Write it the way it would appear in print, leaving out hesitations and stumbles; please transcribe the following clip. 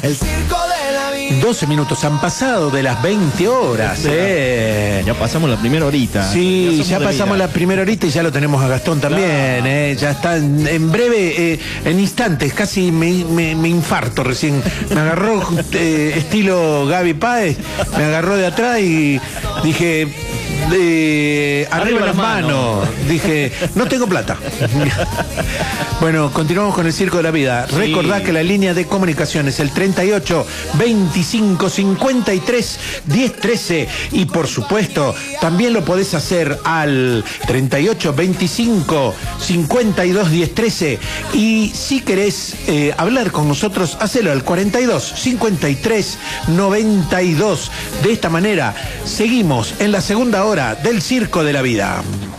El circo de la vida. 12 minutos han pasado de las 20 horas. Ya pasamos la primera horita. Sí, ya pasamos la primera horita y ya lo tenemos a Gastón también. Ya está en breve, en instantes, casi me infarto recién. Me agarró estilo Gaby Páez, me agarró de atrás y dije... arriba las manos. Dije, no tengo plata. Bueno, continuamos con el Circo de la Vida. Sí. Recordá que la línea de comunicación es el 38 25 53 10 13. Y por supuesto, también lo podés hacer al 38 25 52 10 13. Y si querés hablar con nosotros, hacelo al 42 53 92. De esta manera, seguimos en la segunda hora del Circo de la Vida.